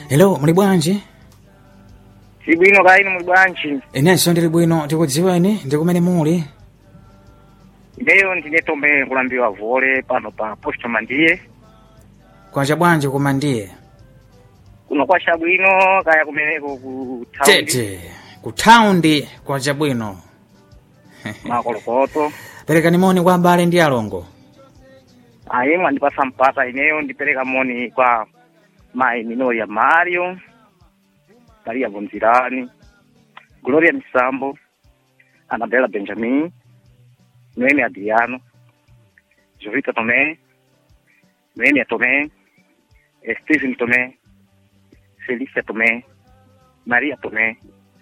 Hello, muli bwanji? Sibwino kaini muli bwanji. Inenso ndili bwino, tikudziweni ndi kumene muli. Leo ndine Tome kulambiwa vole pano pa Posto Mandiye. Kwacha bwanji kumandiye? Kuno kwa chabwino kaya kumeneko ku town. Tete, ku town kwa chabwino. Makolokoto. Perekani moni kwa abale ndi alongo. Ayi mwandipasa mpata ineyo ndipereka moni kwa mai Minoria Mario, Maria Bonzirani, Gloria Misambo, Anabella Benjamin, Noemi Adriano, Jovita Tomé, Noemi Tomé, Stephen Tomé, Felicia Tomé, Maria Tomé,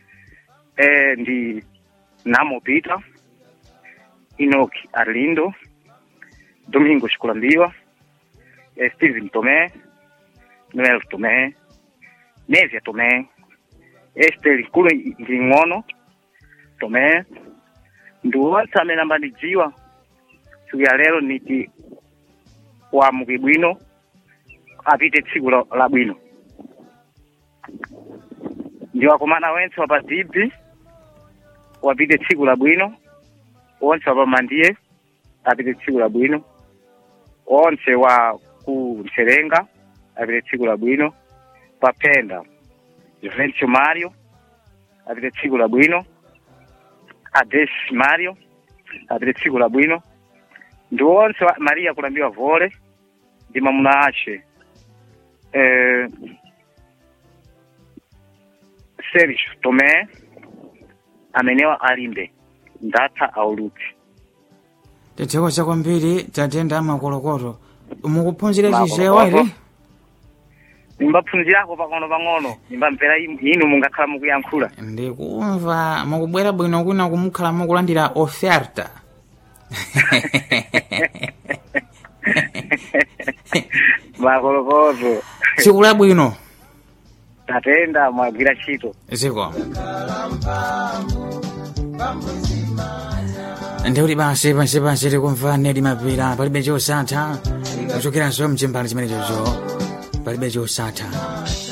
ndi Namo Peter, Enoch Arlindo, Domingo Kulambiwa, Stephen Tomé, Noel Tomé, Nevia Tomé, Esther Kulu Nging'ono Tomé, ndiwonse amene ambandidziwa tsiku ya lero niti wa mukibwino apite tsiku labwino. Ndiwakomana wense wapadibi wapite tsiku labwino, wonse wapamandiye apite tsiku labwino, wonse wa ku Serenga apite tsiku labwino, papenda Juvencio Mario apite tsiku labwino, Ades Mario apite tsiku labwino, ndi wonse wa Maria kulambiwa vole ndi mamuna ace Sergio Tomé amenewa alimbe ndatha auluti. Tithokoza kwambiri tatenda makolokoto. Mukuphunzira chichewa ere? Nimbaphunzirako pang'ono nimbamvera inu mungakhala mukuyankhula. Ndikumva mukubwera bwino kuna kumukhala mukulandira oferta. Makolokoto. Sikula bwino. Tatenda mwagwira ntchito. Ziko. Ndiuti basi tikumva nedi mapira palibe chosatha kuchokeranso mchimbali chimene chocho palibe chosatha.